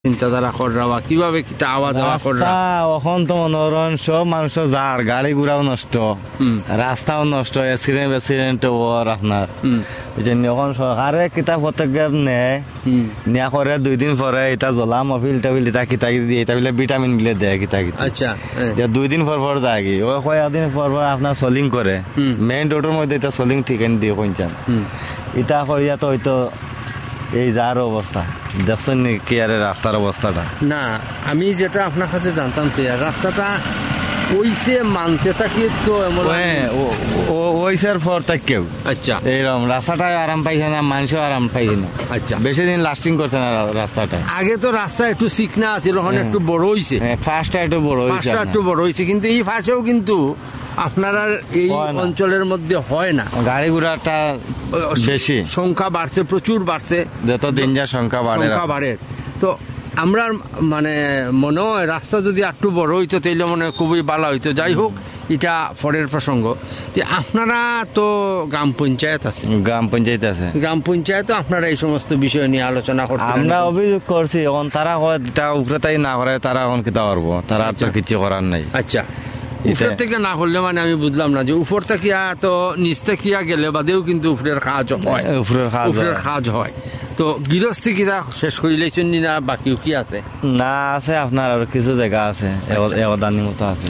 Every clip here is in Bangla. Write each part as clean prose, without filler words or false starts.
চিন্তাধারা কররা কিভাবে কিতা আওয়াজ কররা এখন তো মনোরণ সব মানুষ যার গাড়ি ঘোড়াও নষ্ট, রাস্তাও নষ্ট, অ্যাক্সিডেন্ট ওর আপনার এখন সরকারে কিতা পদক্ষেপ নেয় নেওয়া করে 2 দিন পরে এটা জ্বলা মফিল টাবিল এটা কিতা দিয়ে এটা বলে ভিটামিন গুলো দেয় কিতা কিতা। আচ্ছা 2 দিন পর যায় কি ও কয়েকদিন পর আপনার সোলিং করে মেইন রোডের মধ্যে এটা সোলিং ঠিকান দিয়ে পৌঁছান এটা করিয়া তো হয়তো এই যার অবস্থা দেখছেন কি আর রাস্তার অবস্থাটা। না আমি যেটা আপনার কাছে জানতাম রাস্তাটা ওইসে মানতে থাকি তো ওইসের পর কেউ আচ্ছা এইরকম রাস্তাটায় আরাম পাইছে না, মানুষও আরাম পাইছে না। আচ্ছা বেশি দিন লাস্টিং করছে না রাস্তাটা। আগে তো রাস্তা একটু চিকনা আছিল, ওখানে একটু বড় হয়েছে, ফার্স্টটা একটু বড় হয়েছে কিন্তু এই ফাঁসেও কিন্তু আপনার এই অঞ্চলের মধ্যে হয় না, গাড়ি ঘোড়াটা বেশি সংখ্যা বাড়ছে, প্রচুর বাড়ছে, যত দিন যা সংখ্যা বাড়ে। তো আমরা মানে মনে হয় রাস্তা যদি একটু বড় হইতো তাইলে মনে হয় খুবই ভালো হইতো। যাই হোক এটা পরের প্রসঙ্গ। আপনারা তো গ্রাম পঞ্চায়েত আছে, গ্রাম পঞ্চায়েত আপনারা এই সমস্ত বিষয় নিয়ে আলোচনা করতে আমরা অভিযোগ করছি, এখন তারা উপরে তাই না করে তারা এখন কিতা করবো, তারা তো কিছু করার নাই। আচ্ছা উপর থেকে না করলে মানে আমি বুঝলাম না যে উপর থেকে তো নিচ থেকে গেলে বাদেও কিন্তু উপরের কাজ হয়, উপরের কাজ হয়। তো গৃহস্থী কিনা শেষ করিলেছেন না বাকিও কি আছে? না আছে আপনার আর কিছু জায়গা আছে, এদানি মতো আছে।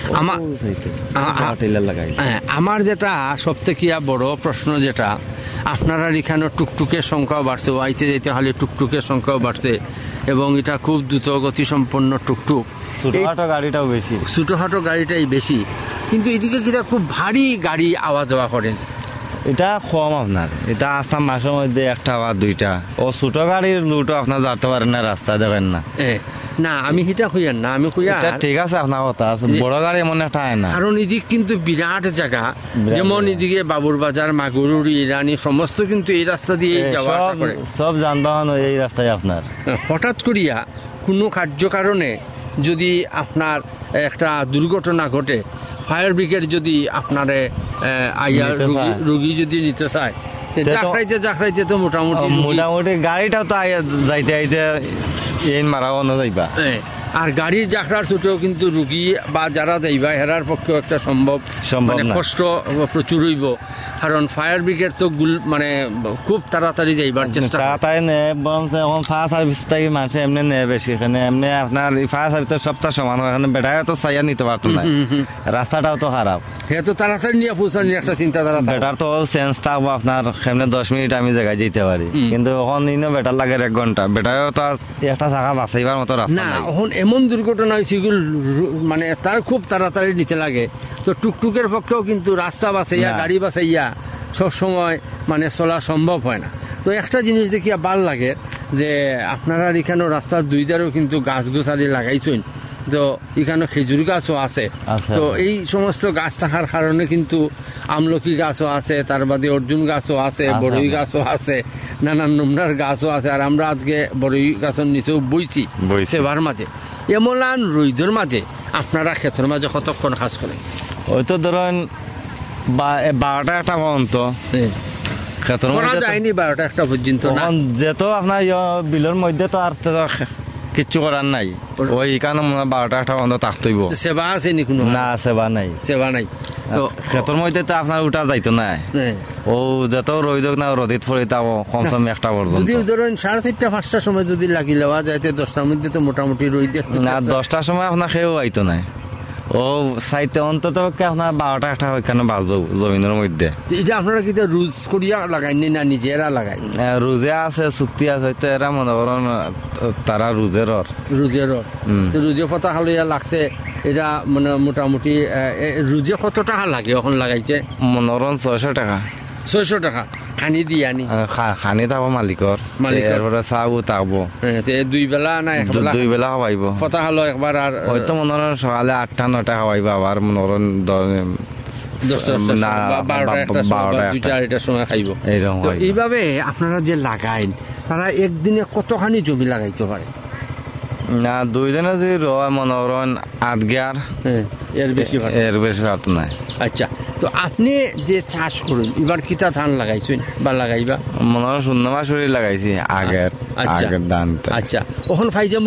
আমার যেটা সব থেকে বড় প্রশ্ন যেটা আপনারা এখানে টুকটুকের সংখ্যাও বাড়ছে, আইতে যেতে হলে টুকটুকের সংখ্যাও বাড়ছে এবং এটা খুব দ্রুত গতি সম্পন্ন টুকটুক, ছোটখাটো গাড়িটাও বেশি, ছোটখাটো গাড়িটাই বেশি, কিন্তু এদিকে কিনা খুব ভারী গাড়ি আওয়া যাওয়া করেন। এটা কম আপনার, এটা আসতাম মাসের মধ্যে 1টা বা 2টা। ও ছোট গাড়ির লুটও আপনার যেতে পারেন না, রাস্তা দেবেন না। না আমি হিটা খুঁয়ান না, আমি খুঁয়া ঠিক আছে আপনার কথা, বড় গাড়ি মনে একটা হয় না, কারণ এদিক কিন্তু বিরাট জায়গা, যেমন এদিকে বাবুর বাজার, মাগুরুড়ি, ইরানি সমস্ত কিন্তু এই রাস্তা দিয়ে যাওয়া আসা করে, সব যানবাহন এই রাস্তায় আপনার। হঠাৎ করিয়া কোনো কার্য কারণে যদি আপনার একটা দুর্ঘটনা ঘটে, ফায়ার ব্রিগেড যদি আপনারে রুগী যদি নিতে চায়, জাকড়াইতে তো মোটামুটি গাড়িটাও তো যাইতে আইতে মারাও না যাইবা, আর গাড়ির জাকড়ার ছুটেও কিন্তু রুগী বা যারা যাইবা হেরার পক্ষেও একটা সম্ভব কষ্ট প্রচুর হইব, কারণ ফায়ার ব্রিগেড তো মানে খুব তাড়াতাড়ি যাইবার চেষ্টা তাড়াতাড়ি নেয়। এখন ফায়ার সার্ভিস থেকে মানুষ এমনি নেয় বেশি, এখানে এমনি আপনার ফায়ার সার্ভিস সপ্তাহ সমান, এখানে বেটায় তো চাইয়া নিতে পারতো না, রাস্তাটাও তো খারাপ, হে তো তাড়াতাড়ি নিয়ে পৌঁছার নিয়ে একটা চিন্তাধারা। বেটার তো চেঞ্জ থাকবো আপনার, সেমনি 10 মিনিট আমি জায়গায় যেতে পারি, কিন্তু এখন বেটার লাগে 1 ঘন্টা, বেটায়ও তো একটা চাকা বাঁচাইবার মতো রাস্তা না। এখন এমন দুর্ঘটনা হয়েছে মানে তার খুব তাড়াতাড়ি নিতে লাগে, তো টুকটুকের পক্ষেও কিন্তু রাস্তা বাঁচাইয়া গাড়ি বাঁচাইয়া সবসময় মানে চলা সম্ভব হয় না। তো একটা জিনিস দেখিয়া ভাল লাগে যে আপনারা এখানেও রাস্তার 2 ধারেও কিন্তু গাছ গোছালি লাগাইছেন, তো এখানে খেজুর গাছও আছে। তো এই সমস্ত গাছ থাকার কারণে কিন্তু আমলকি গাছও আছে, তার বাদে অর্জুন গাছও আছে, বড়ই গাছও আছে, নানান নমুনার গাছও আছে। আর আমরা আজকে বড়ই গাছের নিচেও বইছি সেবার মাঝে, এমন রইদের মাঝে আপনারা ক্ষেতের মাঝে কতক্ষণ কাজ করেন? ওই তো ধরেন 12টা 1টা পর্যন্ত করা যায়নি, 12টা 1টা পর্যন্ত না, যেহেতু আপনার বিলের মধ্যে তো আর কিচ্ছু করার নাই, ওই কারণে 12টা 1টা পর্যন্ত থাকতেইব। সেবা আছে নি কোনো? না সেবা নাই। তো ক্ষেতের মধ্যে তো আপনার উঠা যাইতো না, ও যত রই না রোদিত পড়ে তাও কমসম 1টা পর্যন্ত। যদি ধরেন 4:30 5টার সময় যদি লাগি লওয়া যায় 10টার মধ্যে তো মোটামুটি রই না, 10টার সময় আপনার খেয়েও আইতো না, ও সাইডে অন্তত আপনার 12টা 1টা ওইখানে বাজবো জমিনের মধ্যে। এটা আপনারা কি রুজ করিয়া লাগাইনি না নিজেরা লাগাই? রুজে আছে, চুক্তি আছে, তো এরা মনে করেন তারা রুজে কত হালইয়া লাগছে, এটা মানে মোটামুটি রুজে কত টাকা লাগে এখন লাগাইতে? মনে করেন 600 টাকা। 600 টাকা খানি দিয়ে আনি? খানি থাকবো মালিকর, এরপরে চাবো থাকবো 2 বেলা না 2 বেলা খাওয়াইব। কথা হলো একবার আর হয়তো মনে করেন সকালে 8টা 9টা খাওয়াইব, আবার মনে করেন 12টার সময় খাইব। এইভাবে আপনারা যে লাগাইন তারা একদিনে কতখানি জমি লাগাইতে পারে? না 2 দিনে যদি রয় মনে করেন 8 গিয়ার, এর বেশি পারত না। আচ্ছা, তো আপনি যে চাষ করুন এবার কিতা ধান লাগাইছেন বা লাগাইবা? মনে হয় 0 মাস লাগাইছি আগের ধান। আচ্ছা, ওখান ফাইজা